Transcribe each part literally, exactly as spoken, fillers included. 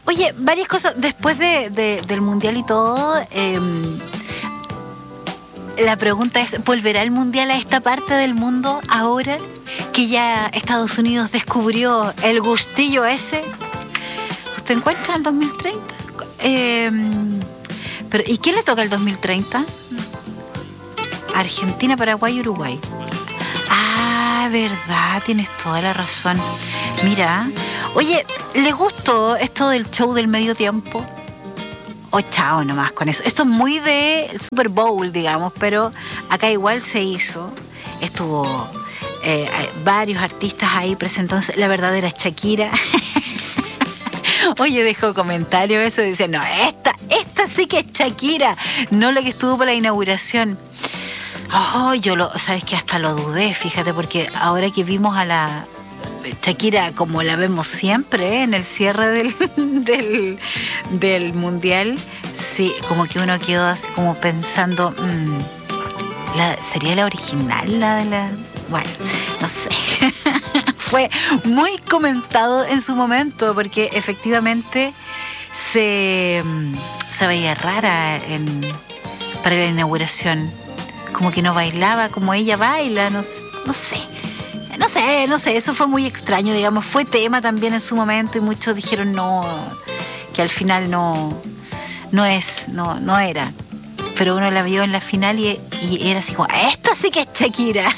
Oye, varias cosas. Después de, de, del Mundial y todo, eh, la pregunta es, ¿volverá el Mundial a esta parte del mundo ahora que ya Estados Unidos descubrió el gustillo ese? ¿Usted encuentra el dos mil treinta? Eh, pero, ¿y quién le toca el dos mil treinta? Argentina, Paraguay, Uruguay. Ah, verdad, tienes toda la razón. Mira, oye, ¿le gustó esto del show del medio tiempo? O chao nomás con eso. Esto es muy del Super Bowl, digamos, pero acá igual se hizo. Estuvo eh, varios artistas ahí presentándose. La verdadera Shakira. Oye, dejó comentario eso, decía, no, esta, esta sí que es Shakira, no la que estuvo para la inauguración. Oh, yo lo, sabes que hasta lo dudé, fíjate, porque ahora que vimos a la Shakira como la vemos siempre, ¿eh? En el cierre del, del, del Mundial, sí, como que uno quedó así como pensando, mmm, ¿la, ¿sería la original la de la...? Bueno, no sé. Fue muy comentado en su momento porque efectivamente se, se veía rara en, para la inauguración. Como que no bailaba como ella baila, no, no sé. No sé, no sé, eso fue muy extraño, digamos. Fue tema también en su momento y muchos dijeron no, que al final no, no es, no, no era. Pero uno la vio en la final y, y era así como, esta sí que es Shakira.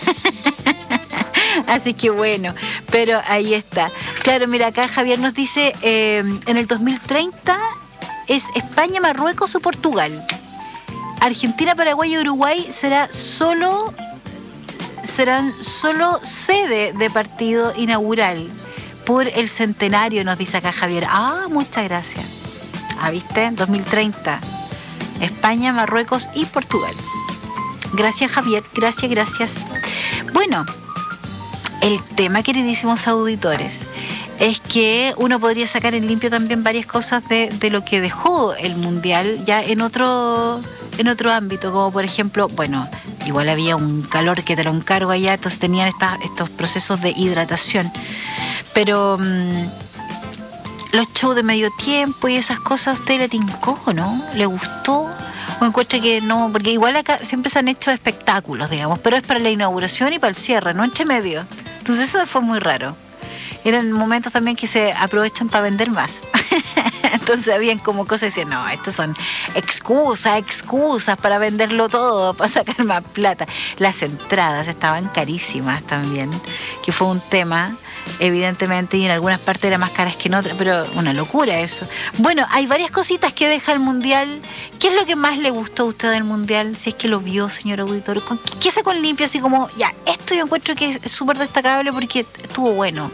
Así que bueno, pero ahí está. Claro, mira, acá Javier nos dice, eh, en el dos mil treinta es España, Marruecos o Portugal. Argentina, Paraguay y Uruguay será solo, serán solo sede de partido inaugural por el centenario, nos dice acá Javier. Ah, muchas gracias. Ah, ¿viste? dos mil treinta. España, Marruecos y Portugal. Gracias, Javier. Gracias, gracias. Bueno, el tema, queridísimos auditores, es que uno podría sacar en limpio también varias cosas de, de lo que dejó el Mundial ya en otro, en otro ámbito, como por ejemplo, bueno, igual había un calor que te lo encargo allá, entonces tenían esta, estos procesos de hidratación, pero mmm, los shows de medio tiempo y esas cosas, ¿a usted le tincó, no? ¿Le gustó? ¿O encuentra que no? Porque igual acá siempre se han hecho espectáculos, digamos, pero es para la inauguración y para el cierre, no entre medio. Entonces eso fue muy raro. Eran momentos también que se aprovechan para vender más. Entonces habían como cosas que decían, no, estas son excusas, excusas para venderlo todo, para sacar más plata. Las entradas estaban carísimas también, que fue un tema, evidentemente, y en algunas partes eran más caras que en otras, pero una locura eso. Bueno, hay varias cositas que deja el Mundial. ¿Qué es lo que más le gustó a usted del Mundial? Si es que lo vio, señor auditor. ¿Qué sacó en limpio? Así como, ya, esto yo encuentro que es súper destacable porque estuvo bueno.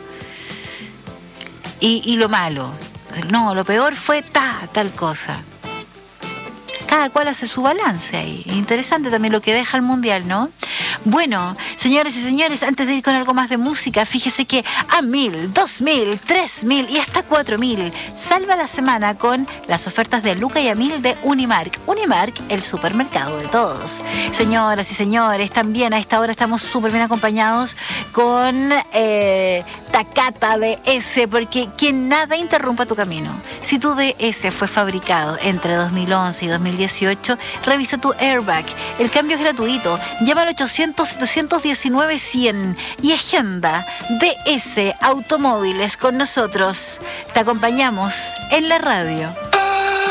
Y, y lo malo, no, lo peor fue ta, tal cosa. Cada cual hace su balance ahí. Interesante también lo que deja el Mundial, ¿no? Bueno, señores y señores, antes de ir con algo más de música, fíjese que a mil, dos mil, tres mil y hasta cuatro mil salva la semana con las ofertas de Luca y a mil de Unimark. Unimark, el supermercado de todos. Señoras y señores, también a esta hora estamos súper bien acompañados con eh, Takata D S, porque que nada interrumpa tu camino. Si tu D S fue fabricado entre dos mil once y dos mil dieciocho, revisa tu airbag. El cambio es gratuito. Llama al ochocientos, setecientos diecinueve, cien y agenda D S Automóviles con nosotros. Te acompañamos en la radio.